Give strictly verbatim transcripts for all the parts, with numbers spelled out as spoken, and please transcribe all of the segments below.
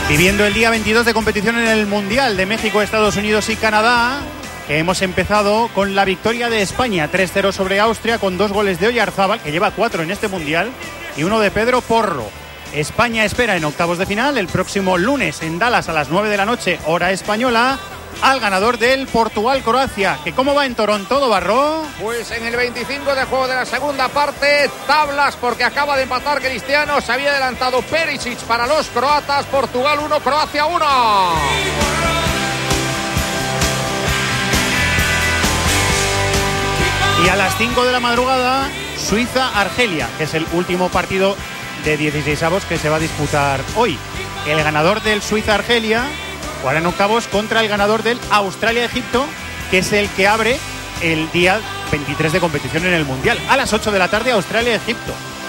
Viviendo el día veintidós de competición en el Mundial de México, Estados Unidos y Canadá, que hemos empezado con la victoria de España tres cero sobre Austria, con dos goles de Oyarzábal, que lleva cuatro en este Mundial, y uno de Pedro Porro. España espera en octavos de final el próximo lunes en Dallas a las nueve de la noche, hora española, al ganador del Portugal-Croacia. ¿Que cómo va en Toronto, Dobarro? Pues en el veinticinco de juego de la segunda parte, tablas porque acaba de empatar Cristiano, se había adelantado Perisic para los croatas. Portugal uno, Croacia uno. Y a las cinco de la madrugada, Suiza-Argelia, que es el último partido de dieciseisavos que se va a disputar hoy. El ganador del Suiza-Argelia jugará en octavos contra el ganador del Australia-Egipto, que es el que abre el día veintitrés de competición en el Mundial. A las ocho de la tarde, Australia-Egipto.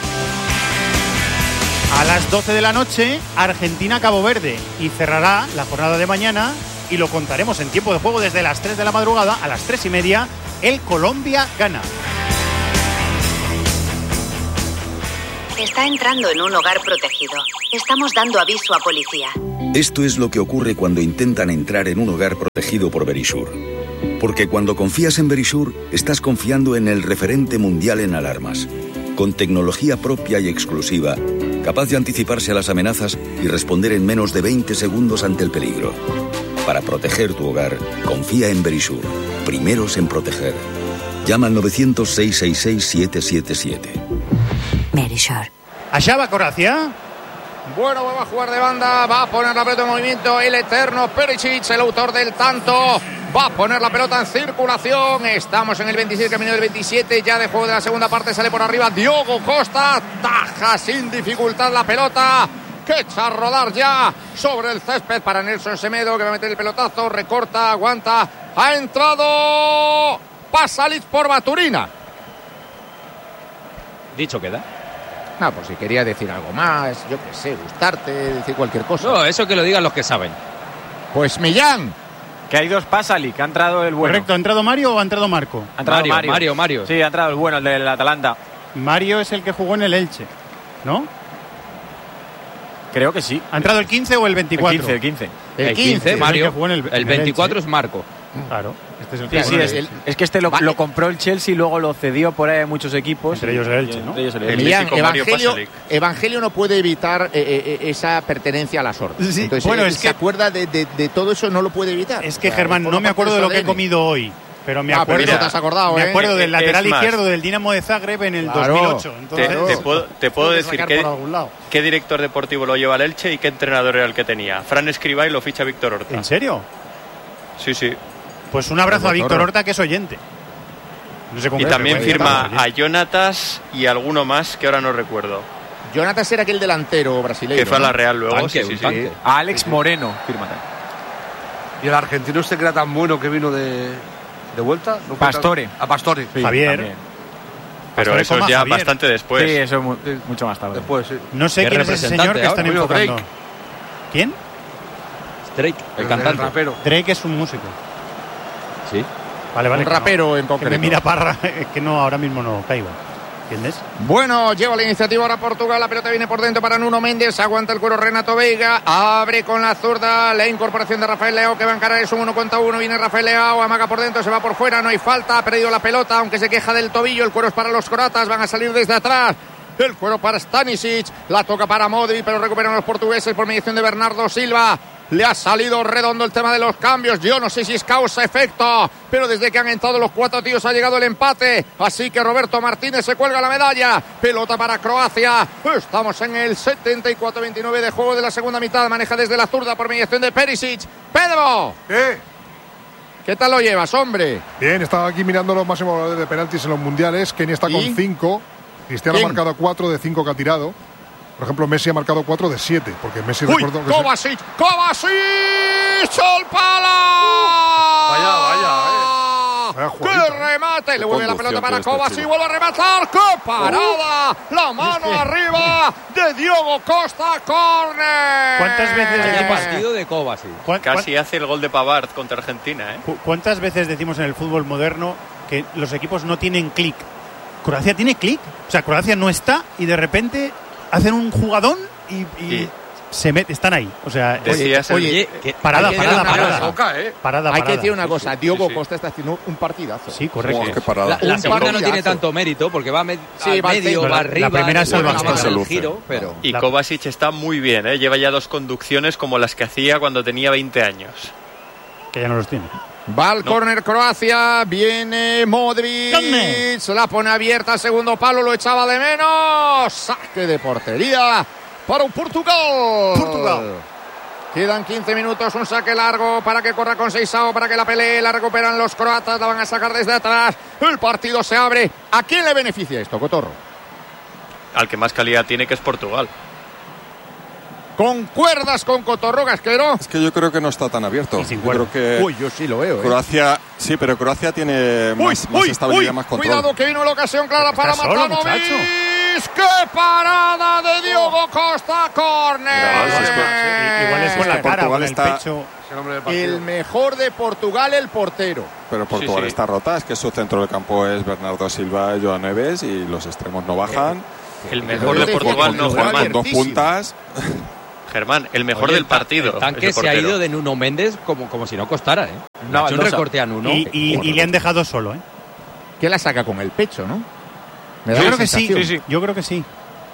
A las doce de la noche, Argentina-Cabo Verde. Y cerrará la jornada de mañana, y lo contaremos en tiempo de juego desde las tres de la madrugada, a las tres y media, el Colombia-Ghana. Está entrando en un hogar protegido. Estamos dando aviso a policía. Esto es lo que ocurre cuando intentan entrar en un hogar protegido por Verisure. Porque cuando confías en Verisure, estás confiando en el referente mundial en alarmas. Con tecnología propia y exclusiva, capaz de anticiparse a las amenazas y responder en menos de veinte segundos ante el peligro. Para proteger tu hogar, confía en Verisure. Primeros en proteger. Llama al novecientos, seiscientos sesenta y seis, siete siete siete. Verisure. Allá va Croacia. Bueno, va a jugar de banda, va a poner la pelota en movimiento el eterno Perisic, el autor del tanto. Va a poner la pelota en circulación. Estamos en el veintiséis, camino del veintisiete, ya de juego de la segunda parte. Sale por arriba Diogo Costa, taja sin dificultad la pelota, que echa a rodar ya sobre el césped para Nelson Semedo, que va a meter el pelotazo, recorta, aguanta. Ha entrado Pasalic por Baturina. Dicho queda. No, pues si quería decir algo más, yo qué sé, gustarte, decir cualquier cosa. No, eso que lo digan los que saben. Pues Millán. Que hay dos Pasalic, que ha entrado el bueno. Correcto, ¿ha entrado Mario o ha entrado Marco? Ha entrado Mario, Mario, Mario, Mario. Sí, ha entrado el bueno, el del Atalanta. Mario es el que jugó en el Elche, ¿no? Creo que sí. ¿Ha entrado el quince o el veinticuatro? El quince, el quince. El, el quince, quince, Mario. El, el, el veinticuatro Elche. Es Marco. Claro. Este es el sí, que sí, es, el, es que este lo, vale. lo compró el Chelsea y luego lo cedió por ahí a muchos equipos. Entre ellos el Elche, ¿no? Ellos el Elche. Millán, Evangelio, Evangelio no puede evitar eh, eh, esa pertenencia a las hordas. Sí, entonces, bueno, él es se que acuerda de, de, de todo eso, no lo puede evitar. Es que, Germán, no me acuerdo de lo que he comido hoy. Pero me acuerdo, ah, pero te has acordado, me ¿eh? acuerdo del lateral más, izquierdo del Dinamo de Zagreb en el claro, dos mil ocho. Entonces, te, te puedo, te puedo decir que, qué director deportivo lo lleva al Elche y qué entrenador era el que tenía. Fran Escribá y lo ficha Víctor Horta. ¿En serio? Sí, sí. Pues un abrazo a Víctor Horta, que es oyente. No sé y también firma a Jonatas y alguno más que ahora no recuerdo. Jonatas era aquel delantero brasileño, que fue a la Real luego. Tanque, sí, sí, sí. A Alex Moreno firma. Y el argentino este que era tan bueno que vino de, de vuelta. ¿No? Pastore. A Pastore. Sí, Javier. También. Pero Pastore eso es ya Javier. Bastante después. Sí, eso es mucho más tarde. Después, sí. No sé quién es ese señor que están enfocando. Drake. ¿Quién? Drake, el, el cantante. El rapero. Drake es un músico. Sí. Vale, vale. Un rapero no, en concreto. Que me mira Parra, que no, ahora mismo no caigo. ¿Entiendes? Bueno, lleva la iniciativa ahora Portugal. La pelota viene por dentro para Nuno Méndez. Aguanta el cuero Renato Veiga. Abre con la zurda. La incorporación de Rafael Leao, que va a encarar. Es un uno contra uno. Viene Rafael Leao. Amaga por dentro. Se va por fuera. No hay falta. Ha perdido la pelota, aunque se queja del tobillo. El cuero es para los croatas. Van a salir desde atrás. El cuero para Stanisic. La toca para Modric, pero recuperan los portugueses por mediación de Bernardo Silva. Le ha salido redondo el tema de los cambios. Yo no sé si es causa-efecto, pero desde que han entrado los cuatro tíos ha llegado el empate. Así que Roberto Martínez se cuelga la medalla. Pelota para Croacia. Estamos en el setenta y cuatro veintinueve de juego de la segunda mitad. Maneja desde la zurda por mediación de Perisic. Pedro. ¿Qué? ¿Qué tal lo llevas, hombre? Bien, estaba aquí mirando los máximos valores de penaltis en los mundiales. Kenia está ¿Y? con cinco. Cristiano ¿Quién? ha marcado cuatro de cinco que ha tirado. Por ejemplo, Messi ha marcado cuatro de siete, porque Messi Uy, recuerdo que Kovacic, se... Kovacic, ¡Sol pala! Vaya, vaya, eh. Vaya ¡qué remate! Le vuelve la pelota para Kovacic, vuelve a rematar, ¡qué parada! Uh, la mano es que... arriba de Diogo Costa, córner. ¿Cuántas veces el decimos partido de Kovacic? Casi hace el gol de Pavard contra Argentina, ¿eh? ¿Cuántas veces decimos en el fútbol moderno que los equipos no tienen clic? Croacia tiene clic, o sea, Croacia no está y de repente hacen un jugadón y, y sí. se met, están ahí. O sea, oye, oye que, parada, parada, parada, soca, ¿eh? parada. Hay parada. que decir una cosa, Diogo sí, sí. Costa está haciendo un partidazo. Sí, correcto. Oh, qué parada. La, la segunda no tiene tanto mérito porque va med, sí, va medio, va arriba. La primera salva el giro, pero y Kovacic está muy bien, ¿eh? Lleva ya dos conducciones como las que hacía cuando tenía veinte años. Que ya no los tiene. Va al no. córner Croacia, viene Modric, ¡Dame! Se la pone abierta, segundo palo, lo echaba de menos. Saque de portería para un Portugal. Portugal. Quedan quince minutos, un saque largo para que corra con Seisao, para que la pelee, la recuperan los croatas, la van a sacar desde atrás. El partido se abre. ¿A quién le beneficia esto, Cotorro? Al que más calidad tiene, que es Portugal. ¿Concuerdas con Cotorro, Gasquero? Es que yo creo que no está tan abierto. Yo creo que uy, yo sí lo veo. Croacia, ¿eh? Sí, pero Croacia tiene uy, más, más uy, estabilidad, uy, más control. Cuidado que vino la ocasión clara para Matanovic. ¡Qué parada de Diogo Costa! ¡Córner! Es que, igual es con la cara, con el pecho. El mejor de Portugal, el portero. Pero Portugal sí, sí. está rota, es que su centro del campo es Bernardo Silva y Joan Neves y los extremos no bajan. El mejor de Portugal no, Germán. Con dos puntas. Germán, el mejor Oye, del partido. El tanque se ha ido de Nuno Méndez como, como si no costara, ¿eh? No, ha hecho un recorte a Nuno. Y, y, y le han dejado solo, ¿eh? Que la saca con el pecho, ¿no? Yo creo que sí, sí, sí, yo creo que sí.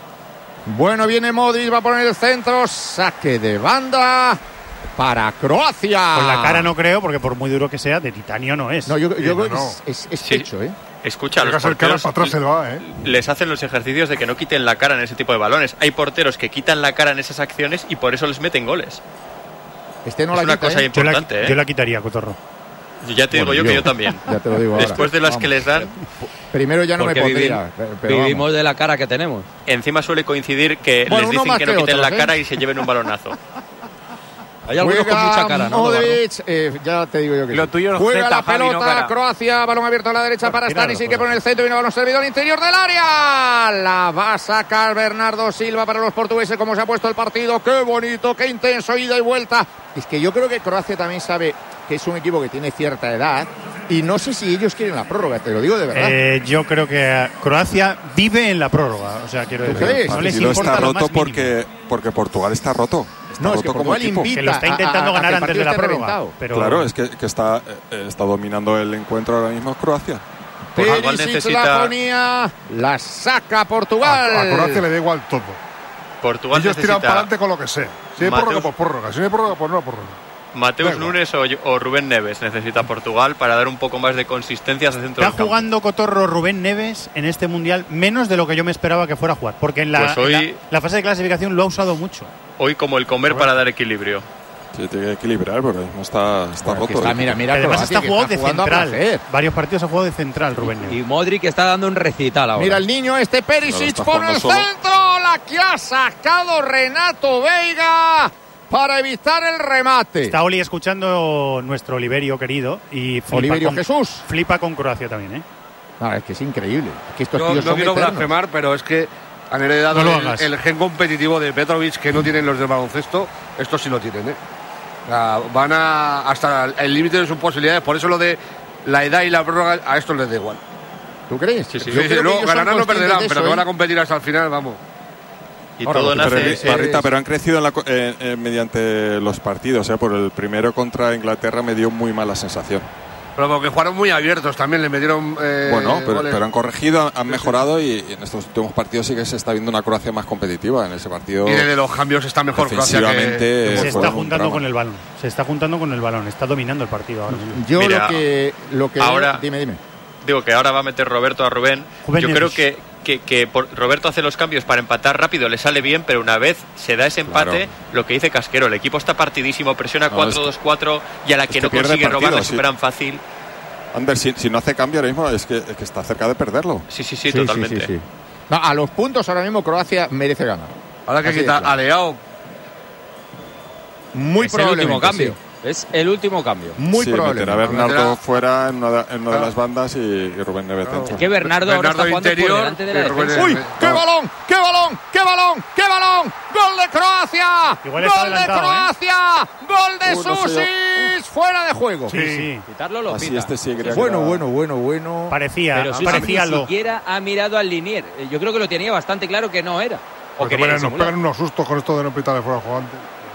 Bueno, viene Modric, va a poner el centro, saque de banda para Croacia. Con la cara no creo, porque por muy duro que sea, de titanio no es. No, yo, yo no, creo no. que es, es, es sí. pecho, ¿eh? Escucha, los porteros para atrás se va, ¿eh? les hacen los ejercicios de que no quiten la cara en ese tipo de balones. Hay porteros que quitan la cara en esas acciones y por eso les meten goles. Este no es la una quita, cosa ¿eh? importante, yo la, ¿eh? yo la quitaría, Cotorro. Ya te bueno, digo yo, yo que yo también. Ya te lo digo Después ahora. de las vamos. que les dan... Primero ya no Porque me pondría. Vivimos, pero vivimos de la cara que tenemos. Encima suele coincidir que bueno, les dicen que no que quiten otros, la ¿eh? cara y se lleven un balonazo. Hay algunos Juega con mucha cara, ¿no? Modric, eh, ya te digo yo que lo sí. tuyo es Juega Z, la Javi, pelota, no Croacia, balón abierto a la derecha para Stanisic, que pone el centro y viene balón servido al interior del área. La va a sacar Bernardo Silva para los portugueses, como se ha puesto el partido. Qué bonito, qué intenso, ida y vuelta. Es que yo creo que Croacia también sabe que es un equipo que tiene cierta edad y no sé si ellos quieren la prórroga, te lo digo de verdad. Eh, yo creo que Croacia vive en la prórroga, o sea, quiero decir, crees? no les y no importa está lo roto más porque, porque Portugal está roto. Está no, roto es que como equipo. Que lo está intentando a, a, a ganar antes de la prórroga. Pero... Claro, es que, que está, eh, está dominando el encuentro ahora mismo Croacia. Portugal necesita... la ponía, la saca Portugal. A, a Croacia le da igual todo. Portugal ellos necesita... tiran para adelante con lo que sea. Si hay Mateus... prórroga, pues prórroga. Si no hay prórroga, pues no hay prórroga. Mateus Nunes o, o Rubén Neves necesita Portugal para dar un poco más de consistencia al centro del campo. Está jugando Cotorro Rubén Neves en este Mundial menos de lo que yo me esperaba que fuera a jugar, porque en la, pues hoy, en la, la fase de clasificación lo ha usado mucho. Hoy como el comer para dar equilibrio. Sí, tiene que equilibrar porque no está, está roto. Está, mira, mira, además está jugando de central. A Varios partidos ha jugado de central, Rubén Neves. Y Modric está dando un recital ahora. Mira el niño este Perisic no, por el solo. centro, la que ha sacado Renato Veiga para evitar el remate. Está Oli escuchando nuestro Oliverio querido y flipa Oliverio con, Jesús. Flipa con Croacia también, ¿eh? No, es que es increíble. Es que estos Yo tíos no son quiero eternos. blasfemar, pero es que han heredado no el, el gen competitivo de Petrovic que no tienen los del baloncesto. Estos sí lo tienen, ¿eh? O sea, van a, hasta el límite de sus posibilidades. Por eso lo de la edad y la prórroga a estos les da igual. ¿Tú crees? Sí, sí. Yo creo luego ganarán no perderán, eso, pero ¿eh? que van a competir hasta el final, vamos. Y Ahora, todo nace... Pero, Parrita, pero han crecido en la, eh, eh, mediante los partidos. ¿eh? Por el primero contra Inglaterra me dio muy mala sensación. Pero porque jugaron muy abiertos también, le metieron eh, bueno, pero, pero han corregido, han mejorado y, y en estos últimos partidos sí que se está viendo una Croacia más competitiva. En ese partido y desde los cambios está mejor Croacia que... Se está juntando con el balón, se está juntando con el balón, está dominando el partido ahora mismo. Yo Mira, lo que... Lo que ahora, dime, dime. Digo que ahora va a meter Roberto a Rubén. Rubén Yo creo que, que, que por, Roberto hace los cambios para empatar rápido, le sale bien, pero una vez se da ese empate, claro. Lo que dice Casquero, el equipo está partidísimo, presiona cuatro dos cuatro y a la que, que no consigue partido, robar le sí. superan fácil. Ander, si, si no hace cambio ahora mismo es que, es que está cerca de perderlo. Sí, sí, sí, sí totalmente. Sí, sí, sí. No, a los puntos ahora mismo Croacia merece ganar. Ahora que quita a Leao. Muy es probablemente. El último cambio. Sí. Es el último cambio. Muy sí, probable. Meterá a Bernardo fuera en una, de, en una de las bandas y, y Rubén Neves dentro. Es que Bernardo, Bernardo ahora está jugando interior, por delante de la defensa. ¡Uy! ¡Qué no. balón! ¡Qué balón! ¡Qué balón! ¡Qué balón! ¡Gol de Croacia! Igual ¡Gol de Croacia! ¿eh? ¡Gol de uh, no Susis! ¡Fuera de juego! Sí, sí. Quitarlo lo Así pita. este sí bueno, bueno, bueno, bueno, bueno. Parecía, Pero Susis parecía ni lo... siquiera ha mirado al linier. Yo creo que lo tenía bastante claro que no era. O quería nos disimular. Pegan unos sustos con esto de no pitar de fuera jugante.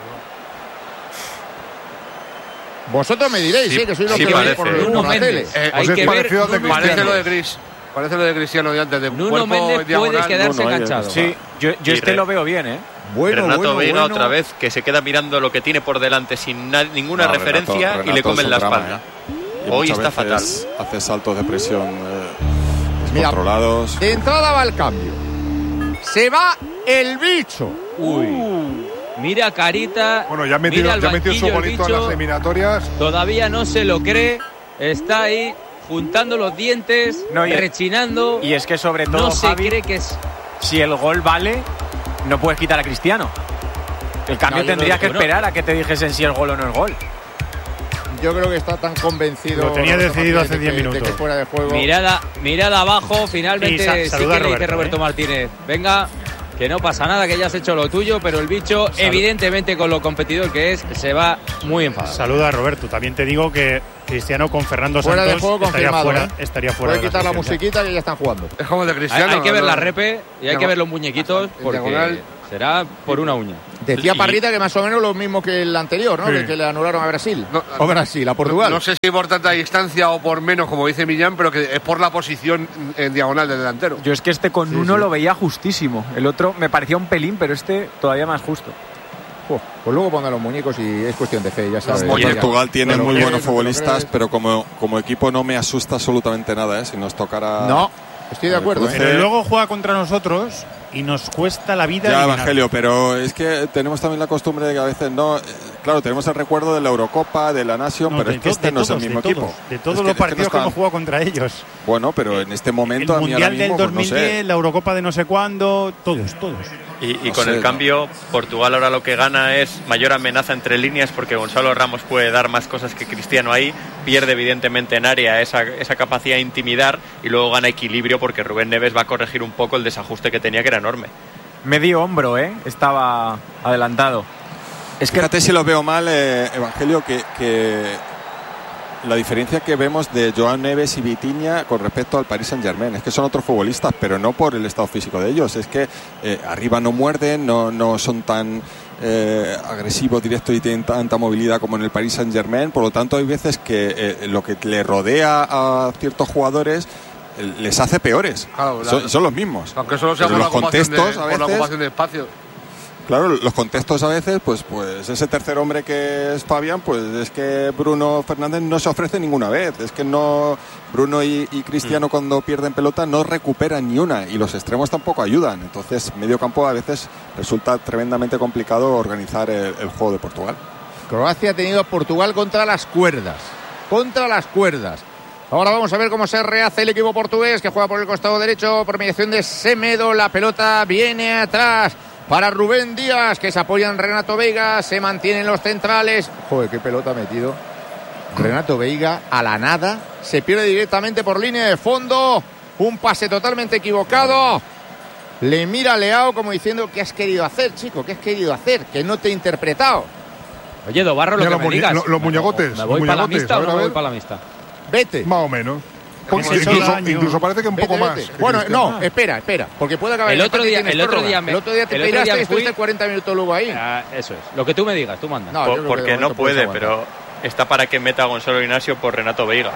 Vosotros me diréis, sí, ¿eh? Que soy lo sí, que parece. por, por Nuno la tele. Eh, pues es parecido de parece lo de Gris. Parece lo de Cristiano de antes. De Nuno Méndez puede quedarse no, no, enganchado. Sí, yo, yo este re... lo veo bien, ¿eh? Bueno, Renato bueno, Veiga bueno. otra vez que se queda mirando lo que tiene por delante sin na ninguna no, referencia Renato, Renato y le comen la drama, espalda. ¿eh? Hoy está fatal. Hace saltos de presión eh, descontrolados. De entrada va el cambio. Se va el bicho. Uy. Mira Carita. Bueno, ya metió, ya metió su bolito en las eliminatorias. Todavía no se lo cree. Está ahí juntando los dientes, no, y rechinando. Y es que sobre todo no se Javi, cree que es. Si el gol vale, no puedes quitar a Cristiano. El cambio no, tendrías que esperar no. a que te dijesen si el gol o no es gol. Yo creo que está tan convencido. Lo tenía decidido hace diez minutos. De que fuera de juego. Mirada, mirada abajo, finalmente sa sí que Roberto, le dice Roberto ¿eh? Martínez. Venga, que no pasa nada, que ya has hecho lo tuyo, pero el bicho, Salud. evidentemente con lo competidor que es, se va muy enfadado. Saluda a Roberto. También te digo que Cristiano con Fernando fuera Santos de juego estaría fuera, ¿eh? estaría fuera. Puede de quitar la, la musiquita que ya están jugando. Es como de Cristiano. Hay, hay que ver no, la no. repe y hay no. que ver los muñequitos porque diagonal. será por una uña. Decía Parrita que más o menos lo mismo que el anterior, ¿no? Sí. Que, que le anularon a Brasil. No, o Brasil, a Portugal. No, no sé si por tanta distancia o por menos, como dice Millán, pero que es por la posición en diagonal del delantero. Yo es que este con sí, uno sí. lo veía justísimo. El otro me parecía un pelín, pero este todavía más justo. Oh, pues luego pongan los muñecos y es cuestión de fe, ya sabes. Portugal tiene muy buenos futbolistas, pero como, como equipo no me asusta absolutamente nada, ¿eh? Si nos tocara... No, estoy de acuerdo. Pero ¿eh? luego juega contra nosotros y nos cuesta la vida. Ya, eliminar. Evangelio, pero es que tenemos también la costumbre de que a veces no... Claro, tenemos el recuerdo de la Eurocopa, de la Nation, no, pero es que este no es el mismo de equipo. Todos, de todos es que, los partidos es que, no que hemos jugado contra ellos. Bueno, pero en este momento el a mí Mundial ahora mismo, del dos mil diez, pues no sé. la Eurocopa de no sé cuándo, todos, todos. Y, y no con sé, el cambio, no. Portugal ahora lo que gana es mayor amenaza entre líneas porque Gonzalo Ramos puede dar más cosas que Cristiano ahí, pierde evidentemente en área esa, esa capacidad de intimidar y luego gana equilibrio porque Rubén Neves va a corregir un poco el desajuste que tenía, que era enorme. Medio hombro, ¿eh? Estaba adelantado. Es que fíjate si lo veo mal, eh, Evangelio, que, que la diferencia que vemos de Joan Neves y Vitinha con respecto al Paris Saint-Germain es que son otros futbolistas, pero no por el estado físico de ellos. Es que eh, arriba no muerden, no, no son tan eh, agresivos, directos y tienen tanta movilidad como en el Paris Saint-Germain. Por lo tanto, hay veces que eh, lo que le rodea a ciertos jugadores les hace peores. Claro, la, son, son los mismos. Aunque solo sea por los la contextos de, a veces, por la ocupación de espacio. Claro, los contextos a veces, pues, pues ese tercer hombre que es Fabián, pues es que Bruno Fernández no se ofrece ninguna vez. Es que no Bruno y, y Cristiano mm. cuando pierden pelota no recuperan ni una y los extremos tampoco ayudan. Entonces, medio campo a veces resulta tremendamente complicado organizar el, el juego de Portugal. Croacia ha tenido a Portugal contra las cuerdas, contra las cuerdas. Ahora vamos a ver cómo se rehace el equipo portugués que juega por el costado derecho por mediación de Semedo. La pelota viene atrás para Rubén Díaz, que se apoya en Renato Veiga, se mantienen los centrales. Joder, qué pelota ha metido Renato Veiga a la nada, se pierde directamente por línea de fondo, un pase totalmente equivocado. Le mira Leao como diciendo: ¿qué has querido hacer, chico? ¿Qué has querido hacer? Que no te he interpretado. Oye, Dobarro, lo Mira que los me digas. Los, los muñegotes. ¿Me voy para la mixta o no voy para la mixta? Vete. Más o menos. Incluso, incluso parece que un vete, poco vete. más. Bueno, no, espera, espera, porque puede acabar el otro día. El otro día, me, el otro día te tiraste y estuviste cuarenta minutos luego ahí. Ah, eso es. Lo que tú me digas, tú mandas. No, por, porque no puede, pero está para que meta a Gonzalo Ignacio por Renato Veiga.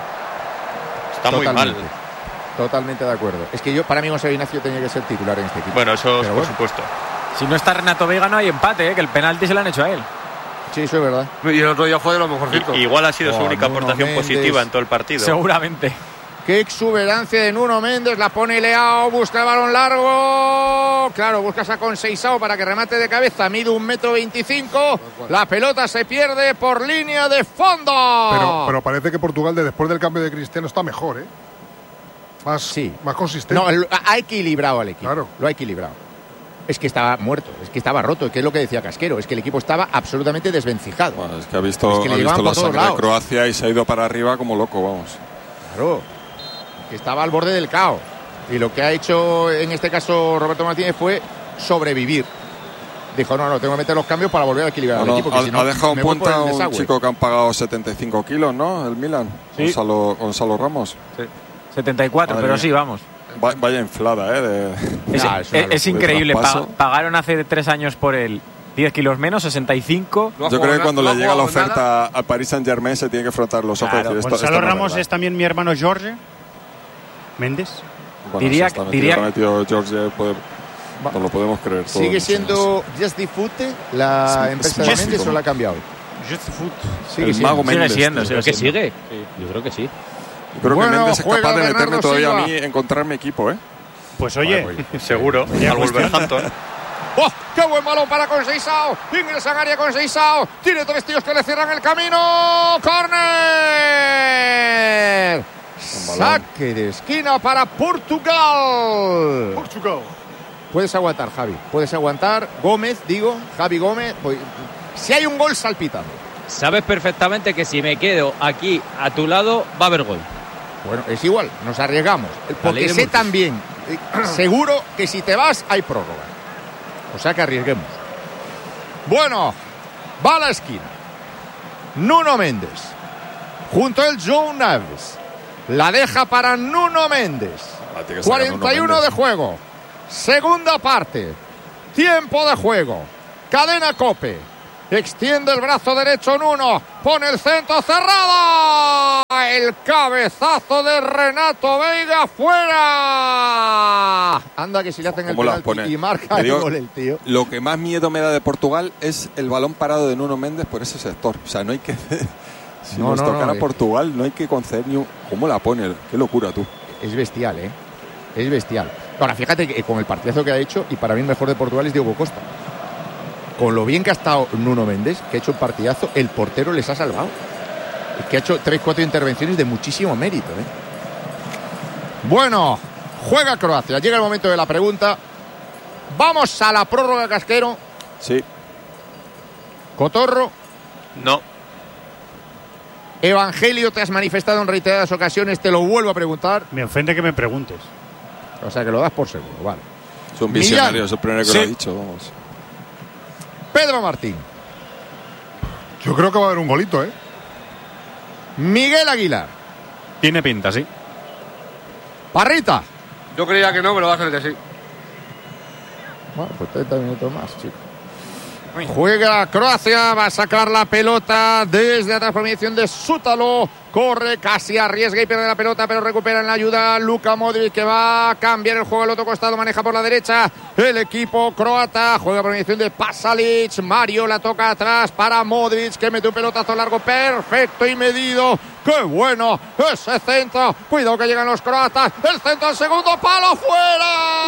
Está Totalmente. muy mal. Totalmente de acuerdo. Es que yo, para mí, Gonzalo Ignacio tenía que ser titular en este equipo. Bueno, eso pero por bueno. supuesto. Si no está Renato Veiga no hay empate, ¿eh? Que el penalti se lo han hecho a él. Sí, eso es verdad. Y el otro día fue de lo mejorcito. Y, igual ha sido oh, su única Nuno aportación Méndez. positiva en todo el partido. Seguramente. Qué exuberancia de Nuno Méndez, la pone Leao, busca el balón largo. Claro, buscas a Conceição para que remate de cabeza, mide un metro veinticinco. La pelota se pierde por línea de fondo. Pero, pero parece que Portugal, de después del cambio de Cristiano, está mejor, ¿eh? Más, sí. más consistente. No, ha equilibrado al equipo. Claro. Lo ha equilibrado. Es que estaba muerto, es que estaba roto, que es lo que decía Casquero, es que el equipo estaba absolutamente desvencijado. Bueno, es que ha visto, es que ha visto la sangre lados. de Croacia y se ha ido para arriba como loco, vamos. Claro, que estaba al borde del caos. Y lo que ha hecho en este caso Roberto Martínez fue sobrevivir. Dijo, no, no, tengo que meter los cambios para volver a equilibrar no, el equipo. Ha, si no, ha dejado en punta a un desagüe. chico que han pagado setenta y cinco kilos, ¿no? El Milan, sí. Gonzalo, Gonzalo Ramos. Sí. setenta y cuatro, Madre pero mía. Sí, vamos. Va, vaya inflada, ¿eh? De... Es, nah, es, es increíble. Pa, pagaron hace tres años por él diez kilos menos, sesenta y cinco. No Yo creo que cuando no le llega la oferta nada. al Paris Saint-Germain se tiene que frontar los ojos. Claro, esto, Gonzalo esto no Ramos es, es también mi hermano Jorge Méndez. Bueno, diría, si está diría metido, metido George, puede, no lo podemos creer. Todo, ¿Sigue siendo Just the Foot la sí, empresa de Méndez o la ha cambiado? Just the Foot. Sigue siendo. Mago Méndez, sigue siendo, creo que sigue. sigue. Sí, yo creo que sí. Yo creo bueno, que Méndez es capaz de meterme Bernardo todavía Silva. a mí encontrar mi equipo, ¿eh? Pues oye, Vale, pues, seguro, al Wolverhampton. ¡Oh! ¡Qué buen balón para Conceição! Ingresa en área Conceição. Tiene tres tíos que le cierran el camino. ¡Córner! Saque de esquina para Portugal. Portugal. Puedes aguantar, Javi. Puedes aguantar. Gómez, digo. Javi Gómez. Pues, si hay un gol, salpitando. Sabes perfectamente que si me quedo aquí a tu lado, va a haber gol. Bueno, es igual. Nos arriesgamos. Porque sé también, eh, seguro que si te vas, hay prórroga. O sea que arriesguemos. Bueno, va a la esquina. Nuno Méndez. Junto a él, João Neves. La deja para Nuno Méndez. cuarenta y uno de juego. Segunda parte. Tiempo de juego. Cadena COPE. Extiende el brazo derecho Nuno. Pone el centro cerrado. El cabezazo de Renato Veiga fuera. Anda que si le hacen el penalti y marca el gol el tío. Lo que más miedo me da de Portugal es el balón parado de Nuno Méndez por ese sector. O sea, no hay que... Si no, nos no, tocara no, Portugal, no hay que conceder ni un... ¿Cómo la pone? Qué locura, tú. Es bestial, ¿eh? Es bestial. Ahora, fíjate que con el partidazo que ha hecho, y para mí el mejor de Portugal es Diogo Costa. Con lo bien que ha estado Nuno Méndez, que ha hecho un partidazo, el portero les ha salvado. Que ha hecho tres, cuatro intervenciones de muchísimo mérito, ¿eh? Bueno, juega Croacia. Llega el momento de la pregunta. Vamos a la prórroga, Casquero. Sí. Cotorro. No. Evangelio, te has manifestado en reiteradas ocasiones, te lo vuelvo a preguntar. Me ofende que me preguntes. O sea que lo das por seguro, vale. Es un visionario, es el primero que sí. Lo ha dicho, vamos. Pedro Martín. Yo creo que va a haber un golito, ¿eh? Miguel Aguilar. Tiene pinta, sí. Parrita. Yo creía que no, pero va a ser que sí. Bueno, pues treinta minutos más, chicos. Juega Croacia, va a sacar la pelota desde atrás por mediación de Sútalo. Corre, casi arriesga y pierde la pelota, pero recupera en la ayuda Luka Modric, que va a cambiar el juego al otro costado, maneja por la derecha el equipo croata, juega por mediación de Pasalic. Mario la toca atrás para Modric, que mete un pelotazo largo perfecto y medido. ¡Qué bueno ese centro! Cuidado que llegan los croatas, el centro al segundo palo, ¡fuera!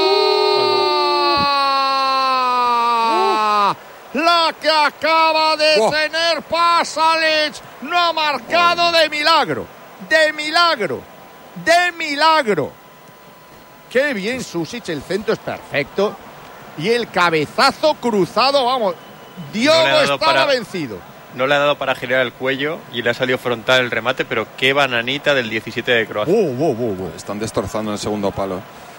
La que acaba de oh. tener Pasalic no ha marcado de milagro, de milagro, de milagro. Qué bien Susic, el centro es perfecto y el cabezazo cruzado, vamos, Diogo no estaba para, vencido. No le ha dado para girar el cuello y le ha salido frontal el remate, pero qué bananita del diecisiete de Croacia. Oh, oh, oh, oh. Están destrozando en el segundo palo.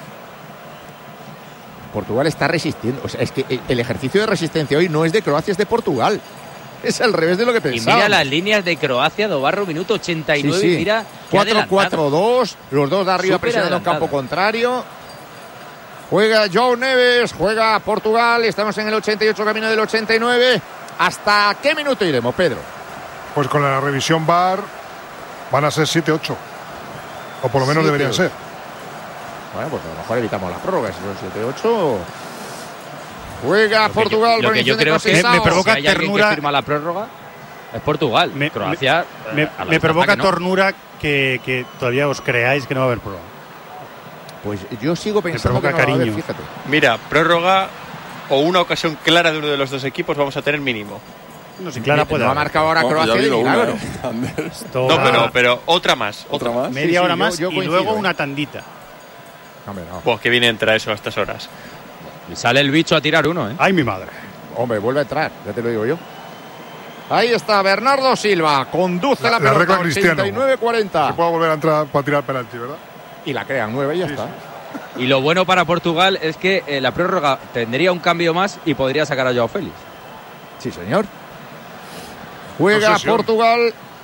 Portugal está resistiendo. O sea, es que el ejercicio de resistencia hoy no es de Croacia, es de Portugal. Es al revés de lo que pensaba. Y mira las líneas de Croacia, Dobarro, minuto ochenta y nueve. Sí, sí. Mira, cuatro cuatro dos, los dos de arriba presionando en campo contrario. Juega João Neves, juega Portugal. Estamos en el ochenta y ocho, camino del ochenta y nueve. ¿Hasta qué minuto iremos, Pedro? Pues con la revisión V A R van a ser siete ocho. O por lo menos deberían ser. Bueno, pues a lo mejor evitamos las prórrogas. Si son siete ocho. Juega lo Portugal. Yo, lo que yo creo que me, me provoca si ternura. Que firma la prórroga es Portugal. Me, Croacia. Me, me, me provoca que no. ternura que, que todavía os creáis que no va a haber prórroga. Pues yo sigo pensando que no cariño. va a haber, fíjate. Mira, prórroga o una ocasión clara de uno de los dos equipos vamos a tener mínimo. No, si Clara puede. No ha marcado ahora no, Croacia de milagro. Una, ¿eh? No, pero, pero otra más. ¿Otra, ¿Otra más? Media sí, hora sí, más yo, yo y luego ¿eh? una tandita. Hombre, no. Pues que viene a entrar eso a estas horas. Y sale el bicho a tirar uno, ¿eh? Ay, mi madre. Hombre, vuelve a entrar, ya te lo digo yo. Ahí está Bernardo Silva, conduce la, la pelota, regla Cristiano. ochenta y nueve cuarenta. Se puede volver a entrar para tirar penalti, ¿verdad? Y la crean nueve y ya sí, está. Sí. Y lo bueno para Portugal es que eh, la prórroga tendría un cambio más y podría sacar a Joao Félix. Sí, señor. Juega Portugal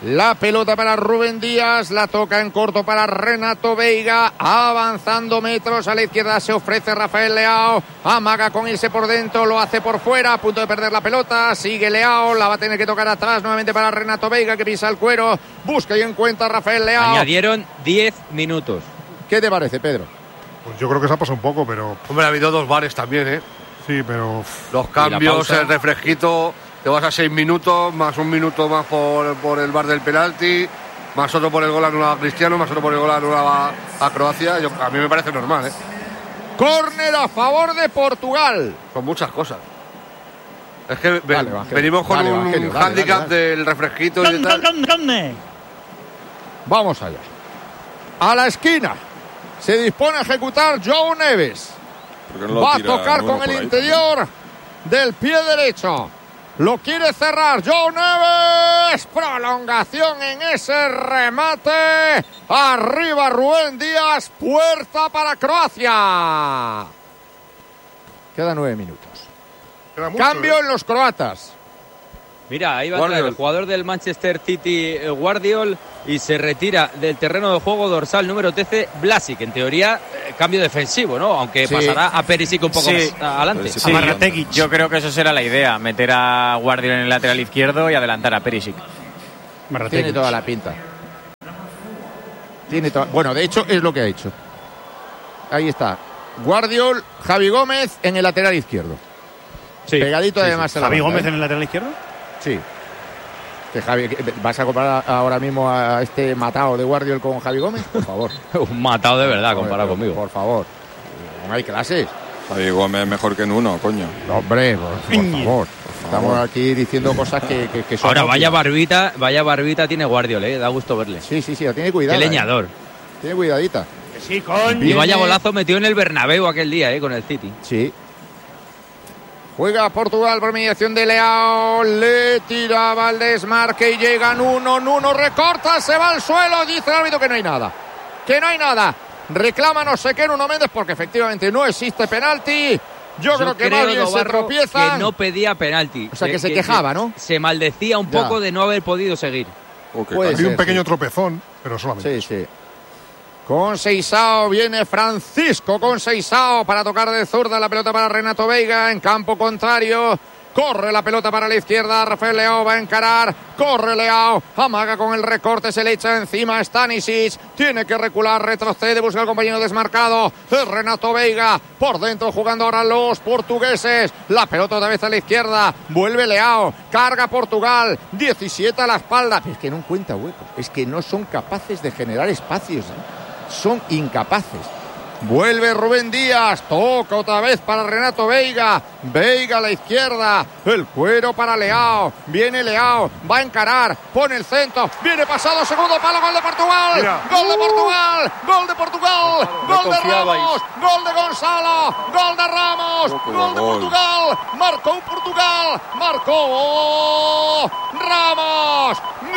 La pelota para Rubén Díaz, la toca en corto para Renato Veiga, avanzando metros a la izquierda se ofrece Rafael Leao, amaga con irse por dentro, lo hace por fuera, a punto de perder la pelota, sigue Leao, la va a tener que tocar atrás nuevamente para Renato Veiga que pisa el cuero, busca y encuentra a Rafael Leao. Añadieron diez minutos. ¿Qué te parece, Pedro? Pues yo creo que se ha pasado un poco, pero... Hombre, ha habido dos bares también, ¿eh? Sí, pero... Los cambios, el refresquito... Te vas a seis minutos, más un minuto más por, por el bar del penalti, más otro por el gol anulado a Cristiano, más otro por el gol anulado a, a Croacia. Yo, a mí me parece normal, ¿eh? Córner a favor de Portugal. Con muchas cosas. Es que dale, ven, venimos con dale, un Evangelio, dale, hándicap dale, dale. del refresquito y tal. Vamos allá. A la esquina. Se dispone a ejecutar João Neves. No Va a tira tocar con el interior del pie derecho. Lo quiere cerrar João Neves. Prolongación en ese remate. Arriba Rubén Díaz. Puerta para Croacia. Quedan nueve minutos. Queda mucho, Cambio ¿eh? en los croatas. Mira, ahí va a entrar el jugador del Manchester City, Guardiol, y se retira del terreno de juego dorsal número trece, Vlasic. En teoría, eh, cambio defensivo, ¿no? Aunque sí. pasará a Perisic un poco sí. más adelante. Sí, sí. Yo creo que eso será la idea, meter a Guardiol en el lateral izquierdo y adelantar a Perisic. Tiene toda la pinta. Tiene toda... Bueno, de hecho, es lo que ha hecho. Ahí está. Guardiol, Javi Gómez en el lateral izquierdo. Sí. Pegadito sí, además. Sí. ¿Javi banda, Gómez ¿eh? en el lateral izquierdo? Sí. Que Javi, ¿vas a comparar ahora mismo a este matado de Guardiol con Javi Gómez? Por favor. Un matado de verdad comparado conmigo. Por favor. No hay clases. Javi Gómez es mejor que en uno, coño. No, hombre, por, por favor. Estamos aquí diciendo cosas que, que, que son... Ahora, vaya barbita, vaya barbita tiene Guardiol, ¿eh? Da gusto verle. Sí, sí, sí, la tiene cuidado. Qué leñador. Eh. Tiene cuidadita. Sí, coño. Y vaya golazo metió en el Bernabéu aquel día, ¿eh? Con el City. Sí. Juega Portugal por mediación de Leao, le tira al desmarque y llegan uno, uno, recorta, se va al suelo, dice el árbitro que no hay nada, que no hay nada, reclama no sé qué Nuno Méndez porque efectivamente no existe penalti. Yo, Yo creo que más bien se tropieza. Que no pedía penalti. O sea, que, que se que, quejaba, ¿no? Se maldecía un poco ya. de no haber podido seguir. Okay. Puede ser, un pequeño sí. tropezón, pero solamente. Sí, sí. Con Seixao viene Francisco con Seixao para tocar de zurda la pelota para Renato Veiga en campo contrario. Corre la pelota para la izquierda, Rafael Leao va a encarar, corre Leao, amaga con el recorte, se le echa encima a Stanisic, tiene que recular, retrocede, busca al compañero desmarcado, es Renato Veiga, por dentro jugando ahora los portugueses, la pelota otra vez a la izquierda, vuelve Leao, carga Portugal, diecisiete a la espalda, es que no encuentra hueco, es que no son capaces de generar espacios, son incapaces. Vuelve Rubén Díaz, toca otra vez para Renato Veiga, Veiga a la izquierda, el cuero para Leao, viene Leao, va a encarar, pone el centro, viene pasado, segundo palo, gol de Portugal, Mira. gol de Portugal, gol de Portugal, no gol de Ramos, gol de Gonzalo, gol de Ramos, no, gol de Portugal, marcó Portugal, marcó Ramos,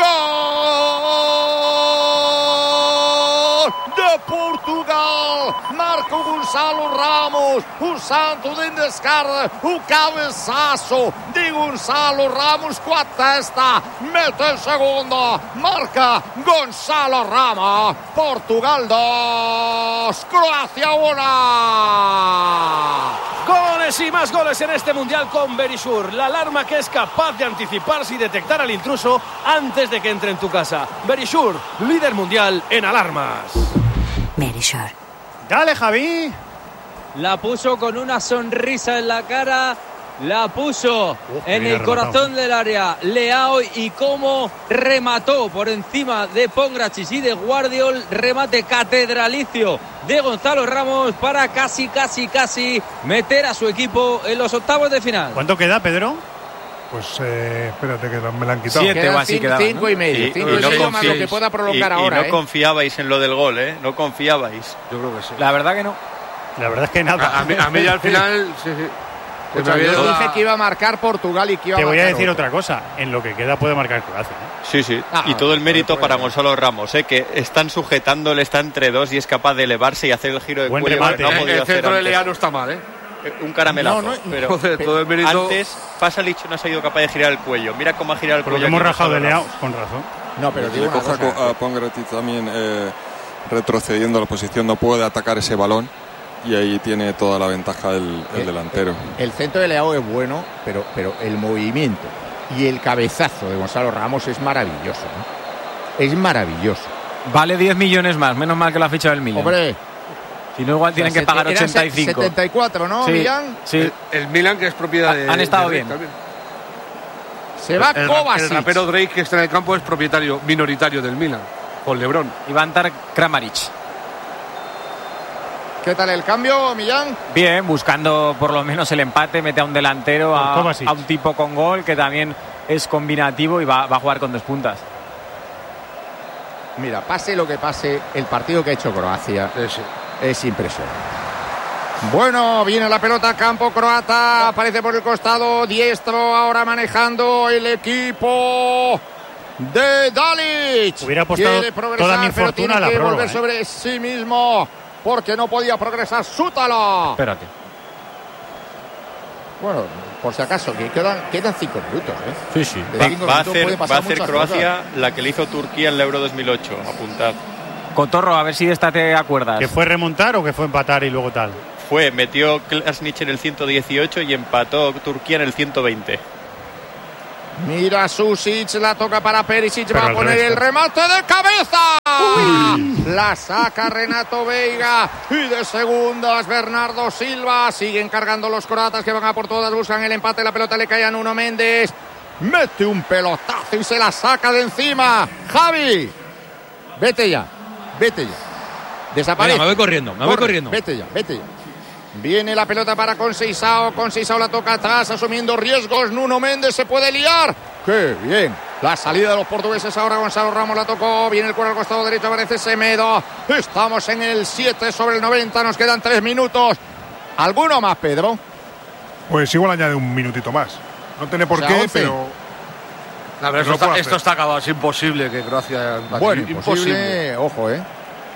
gol de Portugal, Marco Gonçalo Ramos, um santo de descarga, um cabeçaço de Gonçalo Ramos com a testa, mete el segundo, marca Gonçalo Ramos, Portugal dos, Croacia uno. Goles y más goles en este Mundial con Verisure, la alarma que es capaz de anticiparse y detectar al intruso antes de que entre en tu casa. Verisure, líder mundial en alarmas. Verisure. Dale, Javi. La puso con una sonrisa en la cara, la puso uh, en el corazón del área Leao y cómo remató por encima de Pongracic y de Guardiol, remate catedralicio de Gonzalo Ramos para casi, casi, casi meter a su equipo en los octavos de final. ¿Cuánto queda, Pedro? Pues eh, espérate que me la han quitado. Siete o así quedaban, cinco ¿no? y medio. Y, cinco y, y, y medio no más lo que pueda prolongar y, ahora. Y no ¿eh? confiabais en lo del gol, ¿eh? No confiabais. Yo creo que sí. La verdad que no. La verdad es que nada. A, a, mí, a mí al final... sí, sí. Pues yo toda... dije que iba a marcar Portugal y que iba Te a voy marcar a decir otro. otra cosa. En lo que queda puede marcar Croacia. ¿eh? Sí, sí. Ah, y todo el mérito para Gonzalo Ramos, ¿eh? Que están sujetándole, está entre dos y es capaz de elevarse y hacer el giro de Buen cuello. Remate, no ¿eh? ha podido el hacer centro de antes. Leao no está mal, ¿eh? Un caramelazo. No, no, pero joder, todo el mérito... Antes Pasalic no ha sido capaz de girar el cuello. Mira cómo ha girado el Porque cuello. hemos rajado de Leao, con razón. No, pero si le coge a, a Pongracic también eh, retrocediendo la posición, no puede atacar ese balón y ahí tiene toda la ventaja el, el, el delantero. El, el centro de Leao es bueno, pero, pero el movimiento y el cabezazo de Gonzalo Ramos es maravilloso, ¿no? Es maravilloso. Vale diez millones más, menos mal que lo ha fichado el Milan. Hombre, si no, igual tienen o sea, que pagar ochenta y cinco. setenta y cuatro, ¿no, sí, Milan? Sí. El, el Milan, que es propiedad de... Han estado de bien. También. Se va el, Kovacic. El rapero Drake, que está en el campo, es propietario minoritario del Milan, con LeBron. Y va a entrar Kramaric. ¿Qué tal el cambio, Millán? Bien, buscando por lo menos el empate, mete a un delantero, a, a un tipo con gol que también es combinativo y va, va a jugar con dos puntas. Mira, pase lo que pase, el partido que ha hecho Croacia sí, sí. es impresionante. Bueno, viene la pelota a campo croata, aparece por el costado diestro, ahora manejando el equipo de Dalic. Hubiera apostado toda mi fortuna a la prórroga, volver ¿eh? sobre sí mismo porque no podía progresar Sútalo. Espérate. Bueno, por si acaso, que quedan, quedan cinco minutos, ¿eh? Sí, sí. Va, va a hacer, va a hacer Croacia cosas. La que le hizo Turquía en la Euro dos mil ocho. Apuntad. Cotorro, a ver si de esta te acuerdas. ¿Que fue remontar o que fue empatar y luego tal? Fue, metió Klasnic en el ciento dieciocho y empató Turquía en el ciento veinte. Mira Susic, la toca para Perisic, Pero va a poner resto. el remate de cabeza. Uy. La saca Renato Veiga y de segundas Bernardo Silva. Siguen cargando los croatas que van a por todas, buscan el empate, la pelota le cae a Nuno Méndez. Mete un pelotazo y se la saca de encima. Javi, vete ya, vete ya. Desaparece. Venga, me voy corriendo, me voy Corre, corriendo. Vete ya, vete ya. Viene la pelota para Conceição. Conceição la toca atrás, asumiendo riesgos. Nuno Méndez se puede liar. ¡Qué bien! La salida de los portugueses ahora. Gonzalo Ramos la tocó. Viene el cuero al costado derecho, aparece Semedo. Estamos en el siete sobre el noventa. Nos quedan tres minutos. ¿Alguno más, Pedro? Pues igual añade un minutito más. No tiene por o sea, qué, once. Pero... La verdad, esto, está, esto está acabado. Es imposible que Croacia... Bueno, imposible. imposible. Ojo, ¿eh?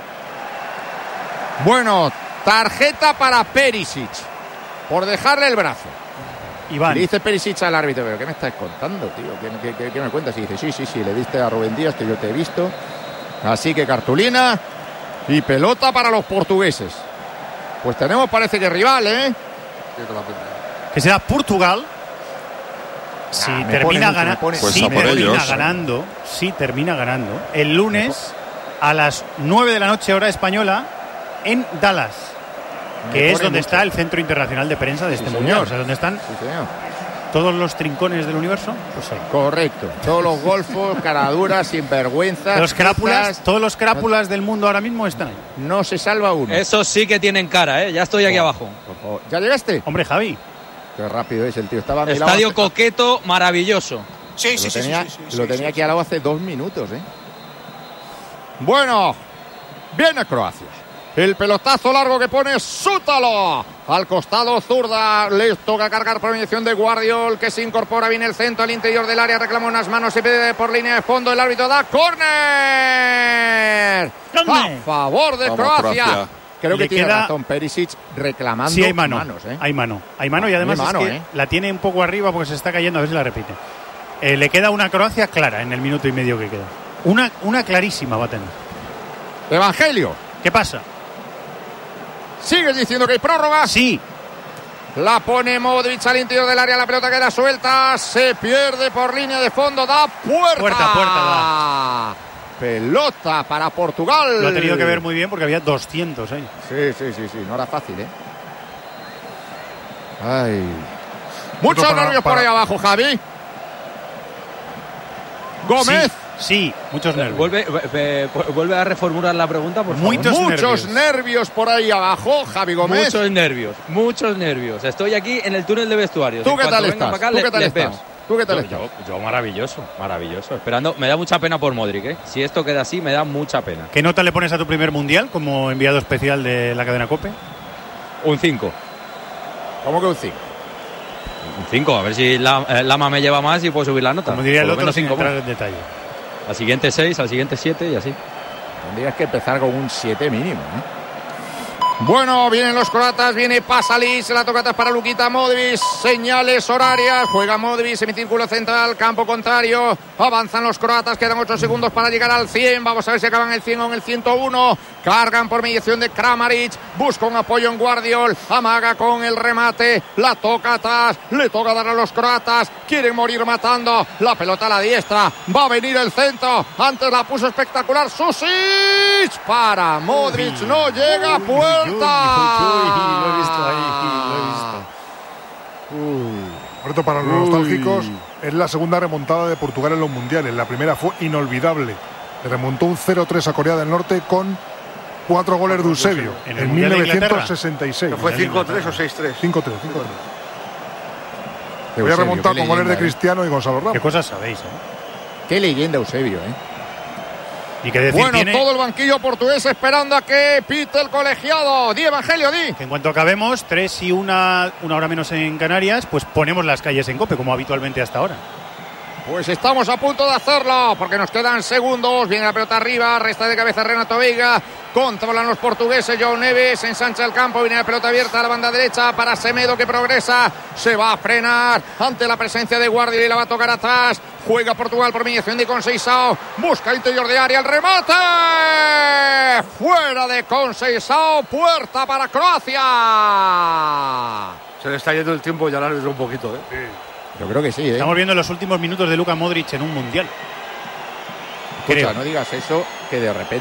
Bueno... Tarjeta para Perisic por dejarle el brazo. Iván. Le dice Perisic al árbitro, pero ¿qué me estás contando, tío? ¿Qué, qué, qué me cuentas? Y dice, sí, sí, sí, le diste a Rubén Díaz, que yo te he visto. Así que cartulina y pelota para los portugueses. Pues tenemos, parece que rival, ¿eh? Que será Portugal. Si ah, termina, gana pues si termina ellos, ganando, si termina ganando, el lunes a las nueve de la noche hora española en Dallas. Que es donde mucho. está el Centro Internacional de Prensa de este sí, mundial. O sea, donde están sí, todos los trincones del universo. Pues ahí. Correcto. Todos los golfos, caraduras, sinvergüenzas. Los crápulas, todos los crápulas del mundo ahora mismo están ahí. No se salva uno. Eso sí que tienen cara, ¿eh? Ya estoy aquí oh, abajo. Oh, ¿Ya llegaste? Hombre, Javi. Qué rápido es el tío. Estaba a Estadio lado. Coqueto, maravilloso. Sí, sí, sí. Lo tenía, sí, sí, sí, lo sí, tenía sí, aquí sí. al lado hace dos minutos, ¿eh? Bueno, viene Croacia. El pelotazo largo que pone Sútalo. Al costado zurda. Les toca cargar por mediación de Guardiol, que se incorpora. Viene el centro al interior del área. Reclama unas manos. Se pide por línea de fondo. El árbitro da córner. A favor de Croacia. Croacia. Creo que Le tiene queda... razón Perisic reclamando sí, hay mano. manos. ¿eh? Hay mano. Hay mano y además hay mano, es que ¿eh? la tiene un poco arriba porque se está cayendo. A ver si la repite. Eh, le queda una Croacia clara en el minuto y medio que queda. Una, una clarísima va a tener. Evangelio. ¿Qué pasa? ¿Sigues diciendo que hay prórroga? Sí. La pone Modric al interior del área, la pelota queda suelta, se pierde por línea de fondo, da puerta. Puerta, puerta, da. Pelota para Portugal. Lo ha tenido que ver muy bien porque había doscientos ahí. Sí, sí, sí, sí, no era fácil, ¿eh? Ay. Muchos para, nervios para... por ahí abajo, Javi. Gómez. Sí. Sí, muchos nervios. Vuelve, eh, vuelve a reformular la pregunta, por favor. Muchos, muchos nervios. nervios por ahí abajo, Javi Gómez. Muchos nervios, muchos nervios. Estoy aquí en el túnel de vestuarios. ¿Tú qué tal estás? Acá, ¿Tú le, qué tal estás? ¿Tú qué tal yo, estás? Yo, yo maravilloso, maravilloso. Esperando, me da mucha pena por Modric, ¿eh? Si esto queda así, me da mucha pena. ¿Qué nota le pones a tu primer mundial como enviado especial de la cadena COPE? Un cinco. ¿Cómo que un cinco? Un cinco, a ver si la, eh, Lama me lleva más y puedo subir la nota. Como diría el otro, sin entrar en detalle. Al siguiente seis, al siguiente siete y así. Tendrías que empezar con un siete mínimo, ¿eh? Bueno, vienen los croatas, viene Pasalic, se la toca atrás para Luka Modric, señales horarias, juega Modric, semicírculo central, campo contrario, avanzan los croatas, quedan ocho segundos para llegar al cien, vamos a ver si acaban el cien o en el ciento uno, cargan por mediación de Kramaric, busca un apoyo en Guardiol, amaga con el remate, la toca atrás, le toca dar a los croatas, quieren morir matando, la pelota a la diestra, va a venir el centro, antes la puso espectacular Susic, para Modric, no llega a puerta. Uy, uy, uy, lo he visto ahí, lo he visto. Uy. Reto para los nostálgicos, es la segunda remontada de Portugal en los mundiales. La primera fue inolvidable. Le remontó un cero tres a Corea del Norte con cuatro goles de Eusebio en, en mil novecientos sesenta y seis. ¿Fue cinco tres o seis tres? cinco tres, cinco tres. Voy a remontar con goles de Cristiano y Gonzalo Ramos. Qué cosas sabéis, ¿eh? Qué leyenda Eusebio, ¿eh? ¿Y qué decir bueno, tiene? Todo el banquillo portugués esperando a que pite el colegiado. Di Evangelio, di. Que en cuanto acabemos, tres y una, una hora menos en Canarias, pues ponemos las calles en COPE, como habitualmente hasta ahora. Pues estamos a punto de hacerlo, porque nos quedan segundos. Viene la pelota arriba, resta de cabeza Renato Veiga. Controlan los portugueses, João Neves, ensancha el campo, viene la pelota abierta a la banda derecha para Semedo, que progresa, se va a frenar ante la presencia de Guardiola y la va a tocar atrás. Juega Portugal por mediación de Conceição, busca interior de área, el remate fuera de Conceição, puerta para Croacia. Se le está yendo el tiempo ya largo un poquito, ¿eh? Sí. Yo creo que sí, ¿eh? Estamos viendo los últimos minutos de Luka Modric en un mundial. Escucha, no digas eso, que de repente